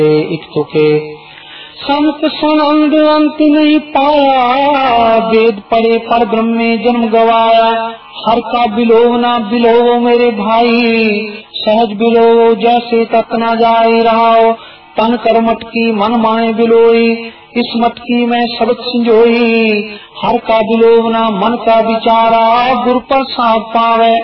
एक तुके संत सुनंद अंत नहीं पाया, वेद पढ़े पर ब्रह्म में जन्म गवाया। हर का बिलोव ना बिलोवो मेरे भाई, सहज बिलोवो जैसे तक न जाए रहाओ। तन कर मटकी मन माए बिलोई, इस मटकी में सबक संजोई। हर का बिलोव ना मन का विचारा, गुर पर साथ पावे